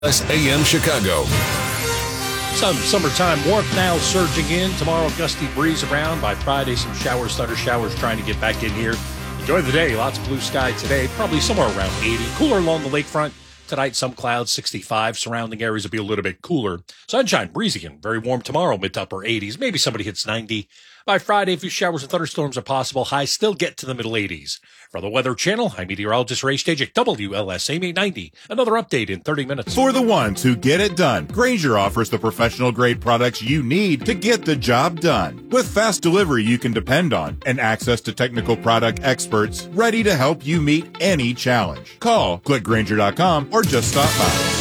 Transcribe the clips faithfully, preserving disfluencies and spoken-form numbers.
A M Chicago. Some summertime warmth now surging in. Tomorrow, gusty breeze around. By Friday, some showers, thunder showers trying to get back in here. Enjoy the day. Lots of blue sky today. Probably somewhere around eighty. Cooler along the lakefront. Tonight, some clouds, sixty-five. Surrounding areas will be a little bit cooler. Sunshine, breezy, and very warm tomorrow, mid to upper eighties. Maybe somebody hits ninety. By Friday, a few showers and thunderstorms are possible. Highs still get to the middle eighties. For the Weather Channel, I'm meteorologist Ray Stage, W L S A M eight ninety. Another update in thirty minutes. For the ones who get it done, Grainger offers the professional-grade products you need to get the job done. With fast delivery you can depend on and access to technical product experts ready to help you meet any challenge. Call, click Grainger dot com, or just stop by.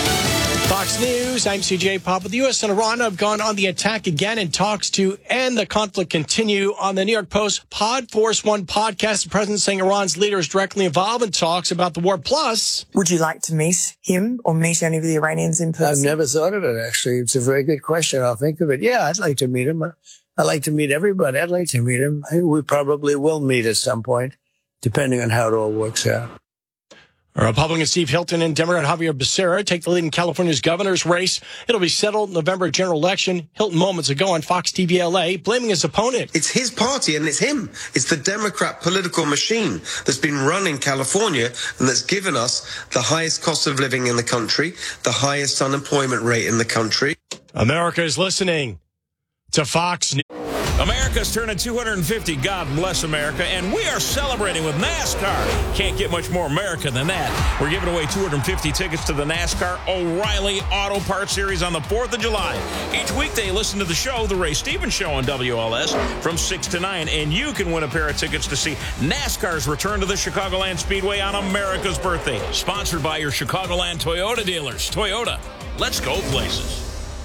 Fox News, I'm C J Papa. The U S and Iran have gone on the attack again in talks to end the conflict continue. On the New York Post Pod Force One podcast, the president saying Iran's leader is directly involved in talks about the war. Plus, would you like to meet him or meet any of the Iranians in person? I've never thought of it, actually. It's a very good question. I'll think of it. Yeah, I'd like to meet him. I'd like to meet everybody. I'd like to meet him. We probably will meet at some point, depending on how it all works out. Republican Steve Hilton and Democrat Javier Becerra take the lead in California's governor's race. It'll be settled in November general election. Hilton moments ago on Fox T V L A blaming his opponent. It's his party and it's him. It's the Democrat political machine that's been run in California and that's given us the highest cost of living in the country, the highest unemployment rate in the country. America is listening to Fox News. America's turning two hundred fifty. God bless America. And we are celebrating with NASCAR. Can't get much more America than that. We're giving away two hundred fifty tickets to the NASCAR O'Reilly Auto Parts Series on the fourth of July. Each weekday, listen to the show, The Ray Stevens Show on W L S from six to nine. And you can win a pair of tickets to see NASCAR's return to the Chicagoland Speedway on America's birthday. Sponsored by your Chicagoland Toyota dealers. Toyota, let's go places.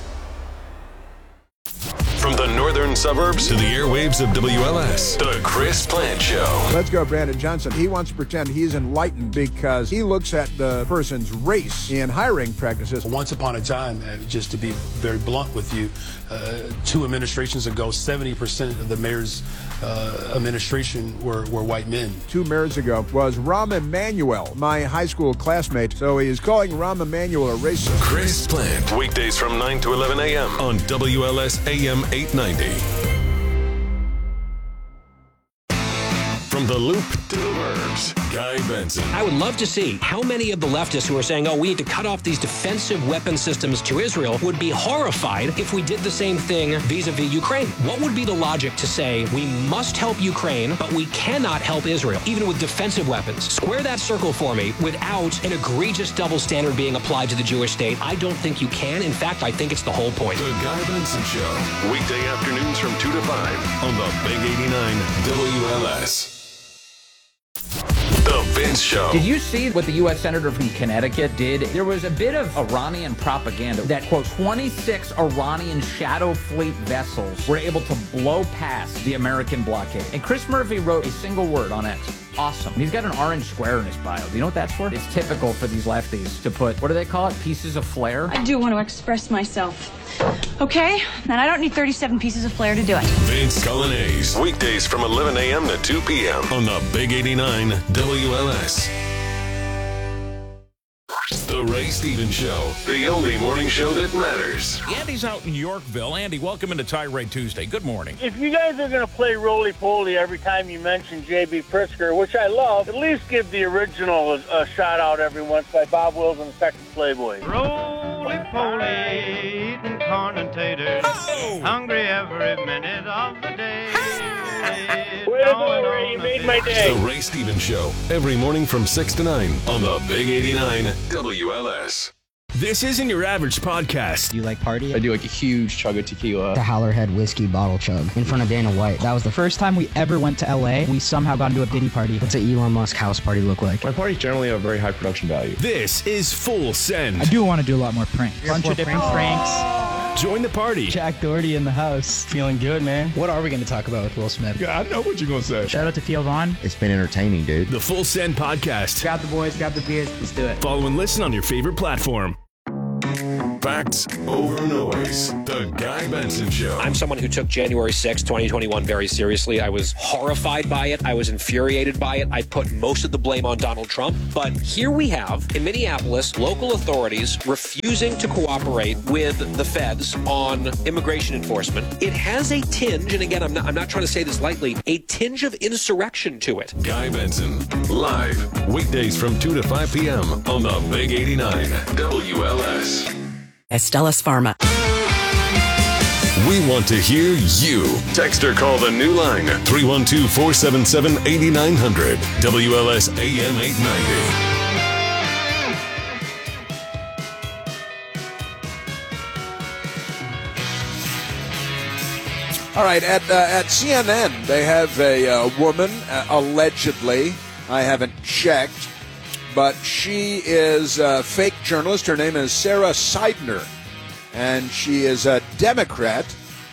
From the northern suburbs to the airwaves of W L S, The Chris Plant Show. Let's go, Brandon Johnson. He wants to pretend he's enlightened because he looks at the person's race in hiring practices. Once upon a time, uh, just to be very blunt with you, uh, two administrations ago, seventy percent of the mayor's uh, administration were, were white men. Two mayors ago was Rahm Emanuel, my high school classmate. So he is calling Rahm Emanuel a racist. Chris Plant, weekdays from nine to eleven a m on W L S A M eight ninety. From the Loop to the Burbs, Guy Benson. I would love to see how many of the leftists who are saying, oh, we need to cut off these defensive weapon systems to Israel would be horrified if we did the same thing vis-a-vis Ukraine. What would be the logic to say we must help Ukraine, but we cannot help Israel, even with defensive weapons? Square that circle for me without an egregious double standard being applied to the Jewish state. I don't think you can. In fact, I think it's the whole point. The Guy Benson Show, weekday afternoons from two to five on the Big eighty-nine W L S. The Vince Show. Did you see what the U S Senator from Connecticut did? There was a bit of Iranian propaganda that, quote, twenty-six Iranian shadow fleet vessels were able to blow past the American blockade. And Chris Murphy wrote a single word on X. Awesome. He's got an orange square in his bio. Do you know what that's for? It's typical for these lefties to put, what do they call it? Pieces of flair? I do want to express myself. Okay? And I don't need thirty-seven pieces of flair to do it. Vince Colonnese, weekdays from eleven a m to two p m on the Big eighty-nine W L S. The Ray Stevens Show, the only morning show that matters. Andy's out in Yorkville. Andy, welcome into Tirade Tuesday. Good morning. If you guys are going to play roly-poly every time you mention J B. Pritzker, which I love, at least give the original a, a shout-out every once by Bob Wills and the Second Playboy. Roly-poly, eating corn and taters, oh! Hungry every minute of the day. Way to go, Ray. You made my day. The Ray Stevens Show, every morning from six to nine on the Big eighty-nine W L S. This isn't your average podcast. Do you like party? I do like a huge chug of tequila. The Howlerhead whiskey bottle chug in front of Dana White. That was the first time we ever went to L A. We somehow got into a Diddy party. What's an Elon Musk house party look like? My parties generally have very high production value. This is Full Send. I do want to do a lot more pranks. A bunch of different pranks. Join the party. Jack Doherty in the house. Feeling good, man. What are we going to talk about with Will Smith? Yeah, I know what you're going to say. Shout out to Theo Vaughn. It's been entertaining, dude. The Full Send Podcast. Grab the boys, grab the beers. Let's do it. Follow and listen on your favorite platform. Facts over noise. The Guy Benson Show. I'm someone who took January sixth, twenty twenty-one very seriously. I was horrified by it. I was infuriated by it. I put most of the blame on Donald Trump. But here we have, in Minneapolis, local authorities refusing to cooperate with the feds on immigration enforcement. It has a tinge, and again, I'm not, I'm not trying to say this lightly, a tinge of insurrection to it. Guy Benson, live, weekdays from two to five p.m. on the Big eighty-nine W L S. Astellas Pharma. We want to hear you. Text or call the new line, three one two, four seven seven, eight nine zero zero. W L S A M eight ninety. All right, at uh, at C N N, they have a uh, woman, uh, allegedly, I haven't checked, but she is a fake journalist. Her name is Sarah Seidner, and she is a Democrat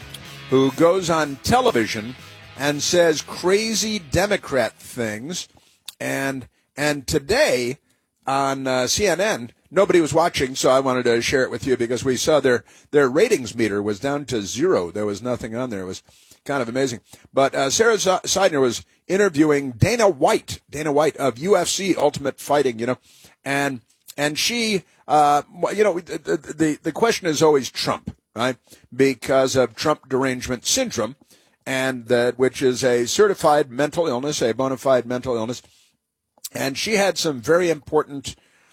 who goes on television and says crazy Democrat things. And and today on uh, C N N, nobody was watching, so I wanted to share it with you because we saw their, their ratings meter was down to zero. There was nothing on there. It was kind of amazing. But uh, Sarah Seidner was interviewing Dana White, Dana White of U F C Ultimate Fighting, you know, and and she, uh, you know, the, the, the question is always Trump, right, because of Trump derangement syndrome, and that which is a certified mental illness, a bona fide mental illness. And she had some very important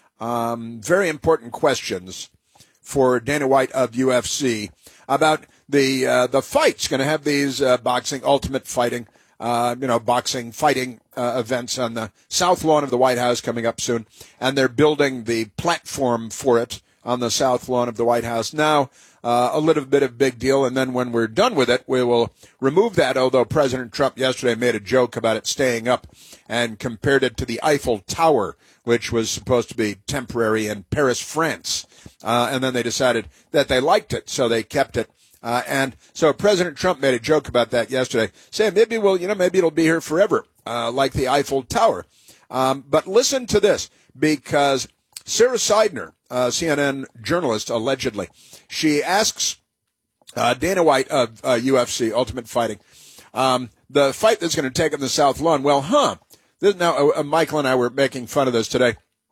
Um, very important questions for Dana White of U F C about the uh, the fights. Going to have these uh, boxing, ultimate fighting, uh, you know, boxing fighting uh, events on the south lawn of the White House coming up soon, and they're building the platform for it on the south lawn of the White House now. Uh, a little bit of big deal, and then when we're done with it, we will remove that, although President Trump yesterday made a joke about it staying up and compared it to the Eiffel Tower, which was supposed to be temporary in Paris, France. Uh, and then they decided that they liked it, so they kept it. Uh, and so President Trump made a joke about that yesterday, saying maybe we'll, you know, maybe it'll be here forever, uh, like the Eiffel Tower. Um, but listen to this, because Sarah Seidner, uh, C N N journalist, allegedly, she asks uh, Dana White of uh, U F C Ultimate Fighting, um, the fight that's going to take on the South Lawn. Well, huh? This, now, uh, Michael and I were making fun of this today.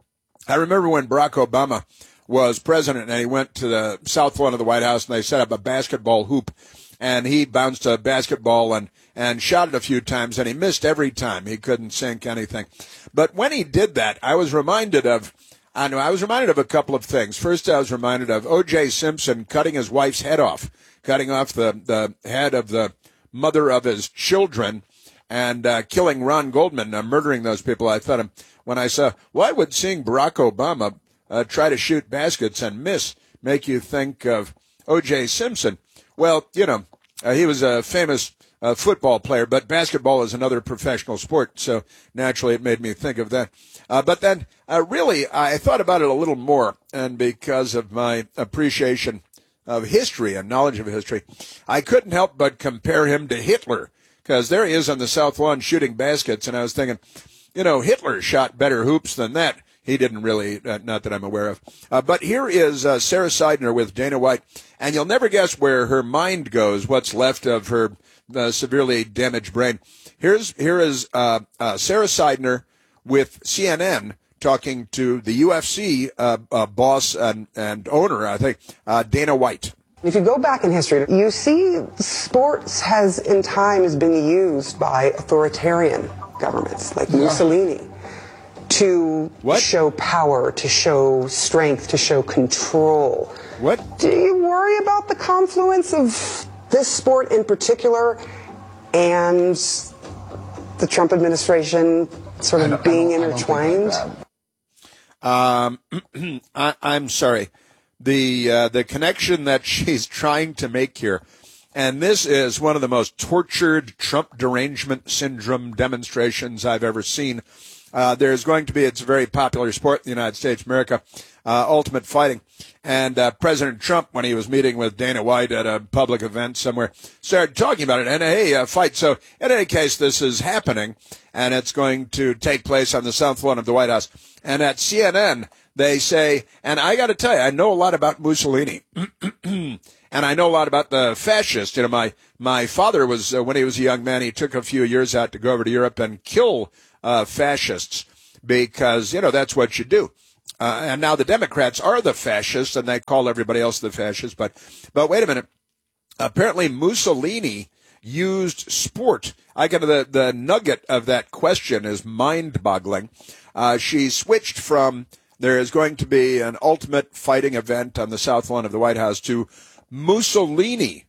I remember when Barack Obama was president and he went to the South Lawn of the White House and they set up a basketball hoop, and he bounced a basketball and, and shot it a few times, and he missed every time. He couldn't sink anything. But when he did that, I was reminded of I know I was reminded of a couple of things. First, I was reminded of O J Simpson cutting his wife's head off, cutting off the, the head of the mother of his children, and uh, killing Ron Goldman, uh, murdering those people. I thought, when I saw, why would seeing Barack Obama uh, try to shoot baskets and miss make you think of O J Simpson? Well, you know, uh, he was a famous uh, football player, but basketball is another professional sport, so naturally it made me think of that. Uh, but then, uh, really, I thought about it a little more, and because of my appreciation of history and knowledge of history, I couldn't help but compare him to Hitler, because there he is on the South Lawn shooting baskets, and I was thinking, you know, Hitler shot better hoops than that. He didn't really, uh, not that I'm aware of. Uh, but here is uh, Sarah Seidner with Dana White, and you'll never guess where her mind goes, what's left of her uh, severely damaged brain. Here's Here is uh, uh, Sarah Seidner with C N N talking to the U F C uh, uh, boss and, and owner, I think, uh, Dana White. If you go back in history, you see sports has in time has been used by authoritarian governments like Mussolini to what? show power, to show strength, to show control. What? Do you worry about the confluence of this sport in particular and the Trump administration sort of being intertwined? Um, I, I'm sorry. The uh, the connection that she's trying to make here, and this is one of the most tortured Trump derangement syndrome demonstrations I've ever seen. Uh, there's going to be, it's a very popular sport in the United States, America, uh, Ultimate Fighting. And uh, President Trump, when he was meeting with Dana White at a public event somewhere, started talking about it. And, hey, uh, fight. So, in any case, this is happening, and it's going to take place on the South Lawn of the White House. And at C N N, they say, and I got to tell you, I know a lot about Mussolini. And I know a lot about the fascists. You know, my, my father was, uh, when he was a young man, he took a few years out to go over to Europe and kill uh, fascists because, you know, that's what you do. Uh, and now the Democrats are the fascists, and they call everybody else the fascists. But, but wait a minute. Apparently Mussolini used sport. I get the, the nugget of that question is mind-boggling. Uh, she switched from there is going to be an ultimate fighting event on the south lawn of the White House to Mussolini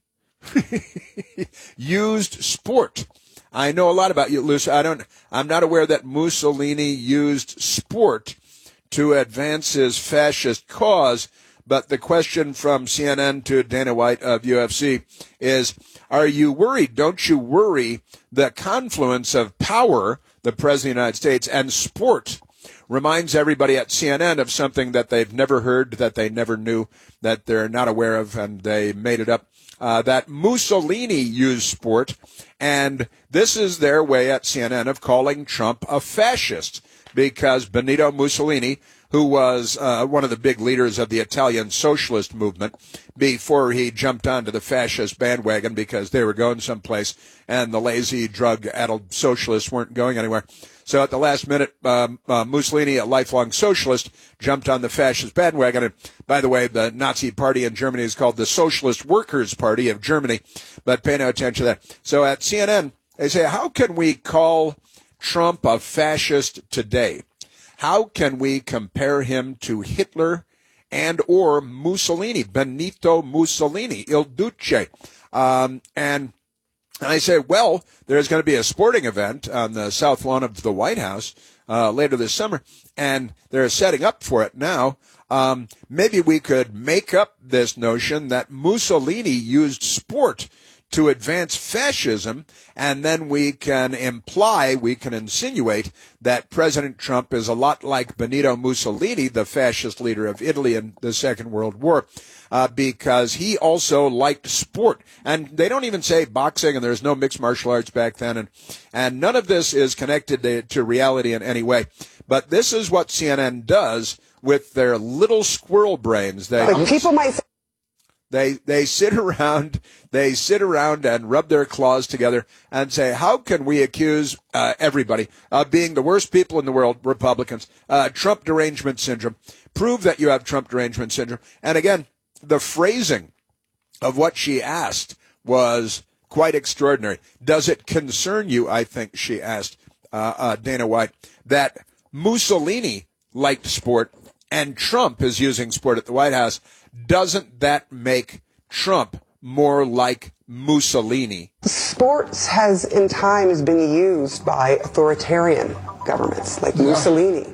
used sport. I know a lot about you, Lucy. I don't, I'm not aware that Mussolini used sport to advance his fascist cause. But the question from C N N to Dana White of U F C is, are you worried? Don't you worry the confluence of power, the President of the United States, and sport reminds everybody at C N N of something that they've never heard, that they never knew, that they're not aware of, and they made it up, uh, that Mussolini used sport. And this is their way at C N N of calling Trump a fascist, because Benito Mussolini, who was uh, one of the big leaders of the Italian socialist movement before he jumped onto the fascist bandwagon because they were going someplace and the lazy, drug-addled socialists weren't going anywhere. So at the last minute, um, uh, Mussolini, a lifelong socialist, jumped on the fascist bandwagon. And by the way, the Nazi party in Germany is called the Socialist Workers' Party of Germany, but pay no attention to that. So at C N N, they say, how can we call Trump a fascist today? How can we compare him to Hitler and or Mussolini, Benito Mussolini, Il Duce? Um, and, and I say, well, there's going to be a sporting event on the south lawn of the White House uh, later this summer, and they're setting up for it now. Um, maybe we could make up this notion that Mussolini used sport to advance fascism, and then we can imply, we can insinuate that President Trump is a lot like Benito Mussolini, the fascist leader of Italy in the Second World War, uh, because he also liked sport. And they don't even say boxing, and there's no mixed martial arts back then, and, and none of this is connected to, to reality in any way. But this is what C N N does with their little squirrel brains. They, But people might They they sit around they sit around and rub their claws together and say, how can we accuse uh, everybody of being the worst people in the world, Republicans, uh, Trump derangement syndrome? Prove that you have Trump derangement syndrome. And again, the phrasing of what she asked was quite extraordinary. Does it concern you, I think she asked uh, uh, Dana White, that Mussolini liked sport and Trump is using sport at the White House? Doesn't that make Trump more like Mussolini? Sports has, in time, has been used by authoritarian governments like Mussolini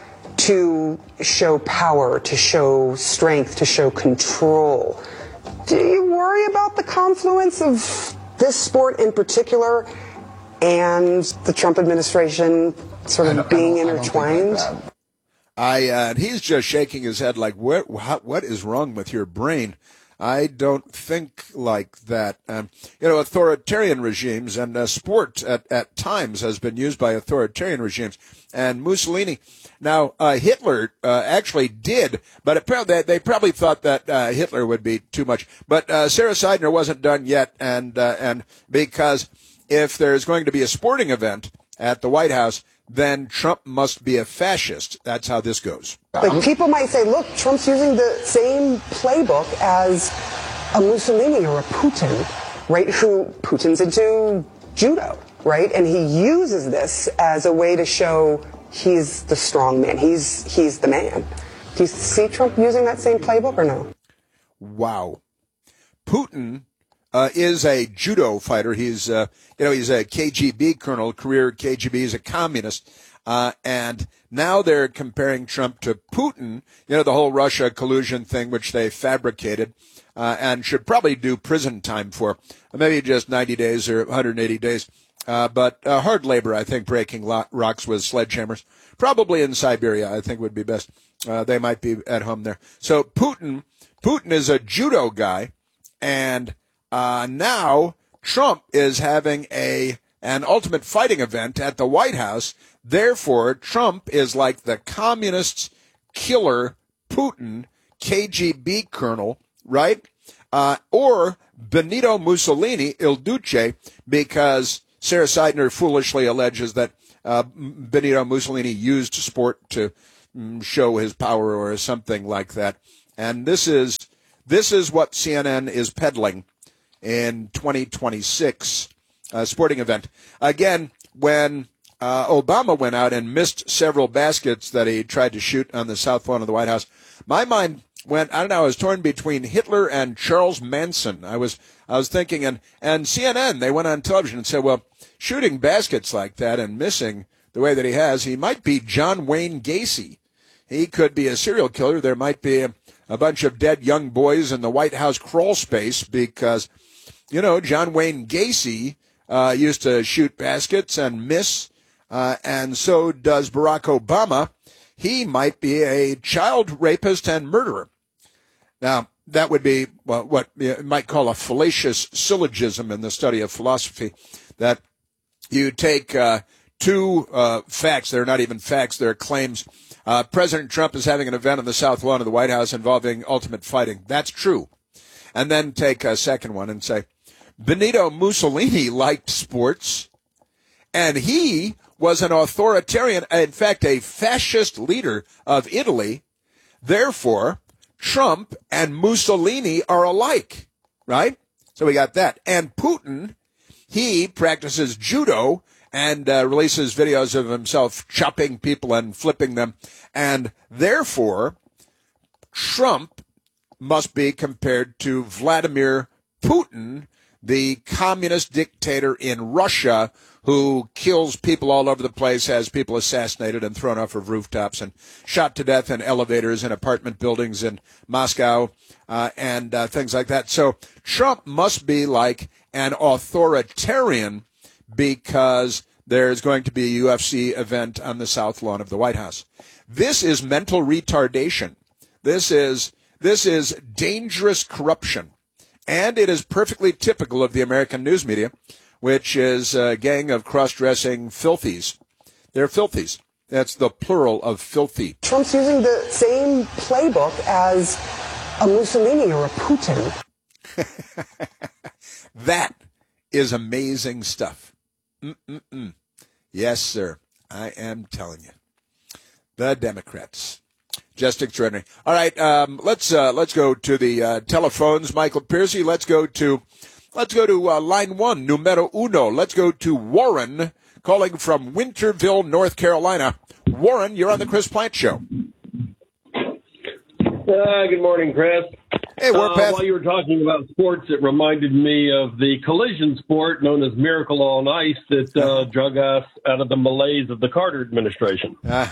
to show power, to show strength, to show control. Do you worry about the confluence of this sport in particular and the Trump administration sort of being intertwined? I, uh, and he's just shaking his head like, what, what, what is wrong with your brain? I don't think like that. Um, you know, authoritarian regimes and uh, sport at, at times has been used by authoritarian regimes. And Mussolini, now, uh, Hitler, uh, actually did, but apparently they, they probably thought that, uh, Hitler would be too much. But, uh, Sarah Seidner wasn't done yet. And, uh, and because if there's going to be a sporting event at the White House, then Trump must be a fascist. That's how this goes. Like, people might say, look, Trump's using the same playbook as a Mussolini or a Putin, right? Who Putin's into judo, right? And he uses this as a way to show he's the strong man. He's he's the man. Do you see Trump using that same playbook or no? Wow. Putin Uh, is a judo fighter. He's, uh, you know, he's a K G B colonel, career K G B. He's a communist. Uh, and now they're comparing Trump to Putin, you know, the whole Russia collusion thing, which they fabricated, uh, and should probably do prison time for. Maybe just ninety days or one hundred eighty days. Uh, but, uh, hard labor, I think, breaking lo- rocks with sledgehammers. Probably in Siberia, I think would be best. Uh, they might be at home there. So Putin, Putin is a judo guy, and Uh, now Trump is having a an Ultimate Fighting event at the White House. Therefore, Trump is like the communist killer Putin, K G B colonel, right? Uh, or Benito Mussolini, Il Duce, because Sarah Seidner foolishly alleges that uh, Benito Mussolini used sport to mm, show his power or something like that. And this is this is what C N N is peddling in twenty twenty-six, uh, sporting event. Again, when uh, Obama went out and missed several baskets that he tried to shoot on the south lawn of the White House, my mind went, I don't know, I was torn between Hitler and Charles Manson. I was I was thinking, and, and C N N, they went on television and said, well, shooting baskets like that and missing the way that he has, he might be John Wayne Gacy. He could be a serial killer. There might be a, a bunch of dead young boys in the White House crawl space because, you know, John Wayne Gacy uh, used to shoot baskets and miss, uh, and so does Barack Obama. He might be a child rapist and murderer. Now, that would be well, what you might call a fallacious syllogism in the study of philosophy, that you take uh, two uh, facts, they're not even facts, they're claims. Uh, President Trump is having an event on the south lawn of the White House involving Ultimate Fighting. That's true. And then take a second one and say, Benito Mussolini liked sports, and he was an authoritarian, in fact, a fascist leader of Italy. Therefore, Trump and Mussolini are alike, right? So we got that. And Putin, he practices judo and uh, releases videos of himself chopping people and flipping them. And therefore, Trump must be compared to Vladimir Putin, the communist dictator in Russia who kills people all over the place, has people assassinated and thrown off of rooftops and shot to death in elevators in apartment buildings in Moscow uh, and uh, things like that. So Trump must be like an authoritarian because there's going to be a U F C event on the south lawn of the White House. This is mental retardation. This is this is dangerous corruption. And it is perfectly typical of the American news media, which is a gang of cross-dressing filthies. They're filthies. That's the plural of filthy. Trump's using the same playbook as a Mussolini or a Putin. That is amazing stuff. Mm-mm-mm. Yes, sir. I am telling you. The Democrats. Just extraordinary. All right, um, let's uh, let's go to the uh, telephones. Michael Piercy, let's go to let's go to uh, line one, numero uno. Let's go to Warren, calling from Winterville, North Carolina. Warren, you're on the Chris Plant Show. Uh, good morning, Chris. Hey, Warpath. Uh, while you were talking about sports, it reminded me of the collision sport known as Miracle on Ice that uh, drug us out of the malaise of the Carter administration. but,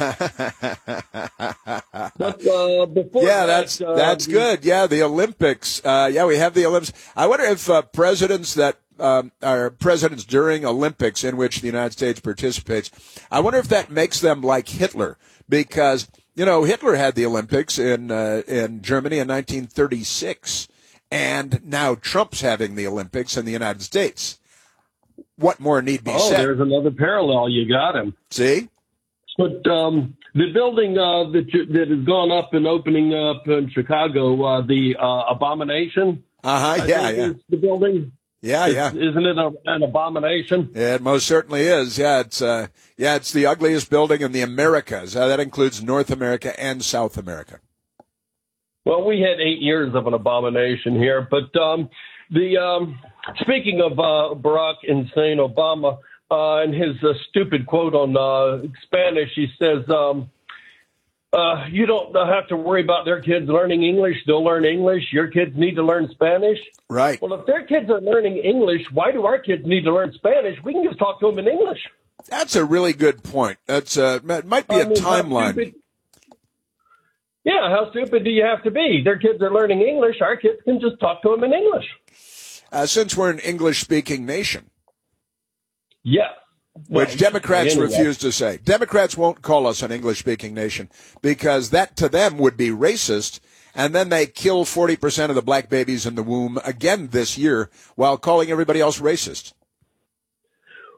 uh, before yeah, that, that's uh, that's good. Yeah, the Olympics. Uh, yeah, we have the Olympics. I wonder if uh, presidents that um, are presidents during Olympics in which the United States participates, I wonder if that makes them like Hitler, because you know, Hitler had the Olympics in uh, in Germany in nineteen thirty-six, and now Trump's having the Olympics in the United States. What more need be oh, said? Oh, there's another parallel. You got him. See? But um, the building uh, that you, that has gone up and opening up in Chicago, uh, the uh, Abomination. Uh huh. Yeah, yeah. The building. Yeah, it's, yeah. Isn't it a, an abomination? It most certainly is. Yeah, it's uh, yeah, it's the ugliest building in the Americas. Uh, that includes North America and South America. Well, we had eight years of an abomination here, but um, the um, speaking of uh, Barack Insane Obama uh, and his uh, stupid quote on uh, Spanish, he says, um, uh, "You don't have to worry about their kids learning English; they'll learn English. Your kids need to learn Spanish." Right. Well, if their kids are learning English, why do our kids need to learn Spanish? We can just talk to them in English. That's a really good point. That's uh, it might be I a mean, timeline. Yeah, how stupid do you have to be? Their kids are learning English. Our kids can just talk to them in English. Uh, since we're an English-speaking nation. Yes. Which well, Democrats anyway. refuse to say. Democrats won't call us an English-speaking nation because that to them would be racist, and then they kill forty percent of the black babies in the womb again this year while calling everybody else racist.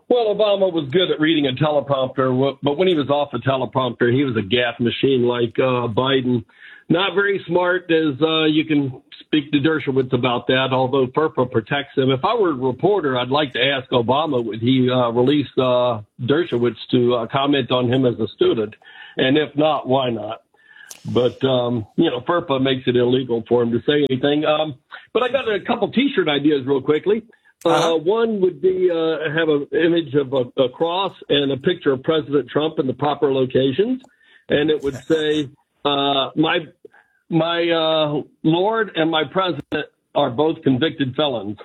Well, Obama was good at reading a teleprompter, but when he was off a teleprompter, he was a gaffe machine like uh, Biden. Not very smart, as uh, you can speak to Dershowitz about that, although FERPA protects him. If I were a reporter, I'd like to ask Obama, would he uh, release uh, Dershowitz to uh, comment on him as a student? And if not, why not? But, um, you know, FERPA makes it illegal for him to say anything. Um, but I got a couple T-shirt ideas real quickly. Uh, uh-huh. One would be uh, have an image of a, a cross and a picture of President Trump in the proper locations. And it would say, uh, my my uh, Lord and my president are both convicted felons.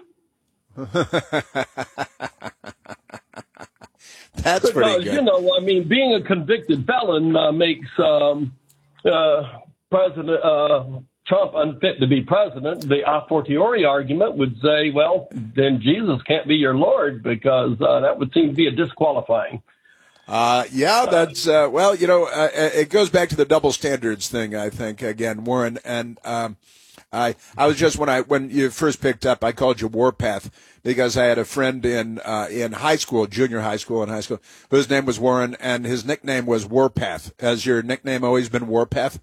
That's because, pretty good. You know, I mean, being a convicted felon uh, makes um, uh, President uh, Trump unfit to be president. The a fortiori argument would say, well, then Jesus can't be your Lord, because uh, that would seem to be a disqualifying. Uh, yeah, that's, uh, well, you know, uh, it goes back to the double standards thing, I think, again, Warren. And, um, I, I was just, when I, when you first picked up, I called you Warpath because I had a friend in, uh, in high school, junior high school and high school, whose name was Warren, and his nickname was Warpath. Has your nickname always been Warpath?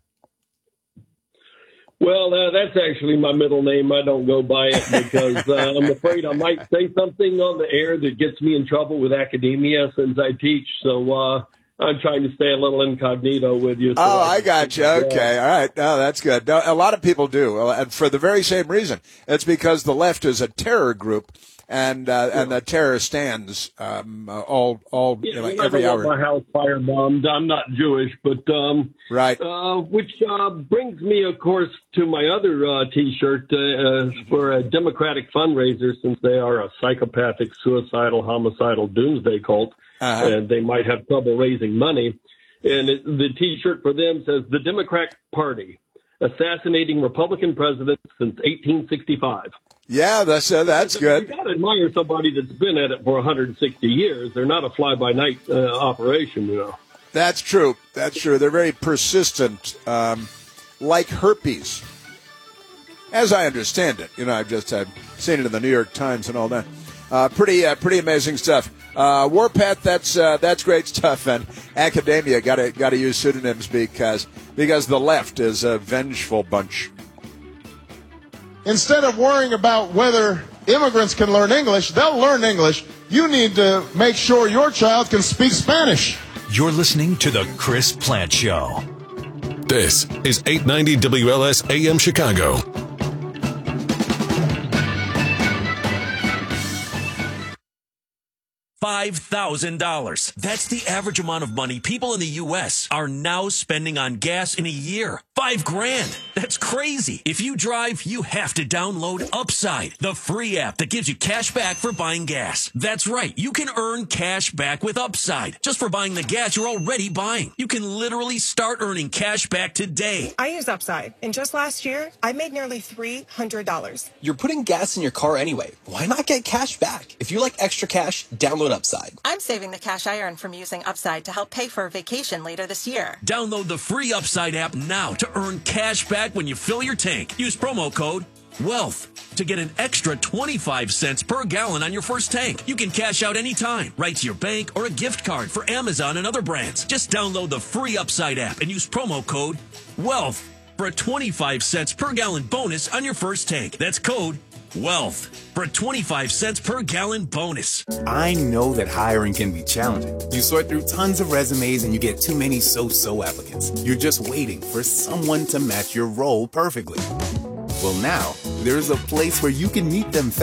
Well, uh, that's actually my middle name. I don't go by it because uh, I'm afraid I might say something on the air that gets me in trouble with academia since I teach. So uh, I'm trying to stay a little incognito with you. So oh, I, I got you. Okay. All right. No, that's good. No, a lot of people do. And for the very same reason. It's because the left is a terror group. And uh, and the terror stands um, uh, all all yeah, you know, well, every I hour. don't want my house firebombed. I'm not Jewish, but um, right. Uh, which uh, brings me, of course, to my other uh, T-shirt uh, uh, for a Democratic fundraiser, since they are a psychopathic, suicidal, homicidal doomsday cult, uh-huh. and they might have trouble raising money. And it, the T-shirt for them says, "The Democrat Party, assassinating Republican presidents since eighteen sixty-five." Yeah, that's uh, that's good. You got to admire somebody that's been at it for one hundred sixty years. They're not a fly-by-night uh, operation, you know. That's true. That's true. They're very persistent, um, like herpes, as I understand it. You know, I've just I've seen it in the New York Times and all that. Uh, pretty, uh, pretty amazing stuff. Uh, Warpath, that's uh, that's great stuff. And academia got to got to use pseudonyms because because the left is a vengeful bunch. Instead of worrying about whether immigrants can learn English, they'll learn English. You need to make sure your child can speak Spanish. You're listening to The Chris Plant Show. This is eight ninety W L S A M Chicago. five thousand dollars. That's the average amount of money people in the U S are now spending on gas in a year. Five grand. That's crazy. If you drive, you have to download Upside, the free app that gives you cash back for buying gas. That's right. You can earn cash back with Upside just for buying the gas you're already buying. You can literally start earning cash back today. I use Upside, and just last year, I made nearly three hundred dollars. You're putting gas in your car anyway. Why not get cash back? If you like extra cash, download Upside. I'm saving the cash I earn from using Upside to help pay for a vacation later this year. Download the free Upside app now to earn cash back when you fill your tank. Use promo code WEALTH to get an extra twenty-five cents per gallon on your first tank. You can cash out anytime, right to your bank or a gift card for Amazon and other brands. Just download the free Upside app and use promo code WEALTH for a twenty-five cents per gallon bonus on your first tank. That's code WEALTH for a twenty-five cents per gallon bonus. I know that hiring can be challenging. You sort through tons of resumes and you get too many so-so applicants. You're just waiting for someone to match your role perfectly. Well, now, there's a place where you can meet them